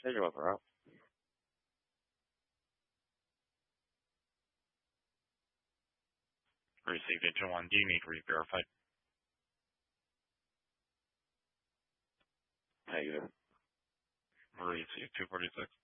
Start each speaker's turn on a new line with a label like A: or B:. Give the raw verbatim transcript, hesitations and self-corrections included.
A: Take it over out. Received Agent one. Do you need re-verified? Negative. Received two forty-six.